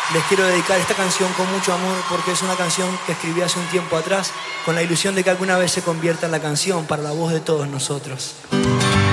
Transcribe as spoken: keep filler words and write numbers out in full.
Les quiero dedicar esta canción con mucho amor porque es una canción que escribí hace un tiempo atrás con la ilusión de que alguna vez se convierta en la canción para la voz de todos nosotros.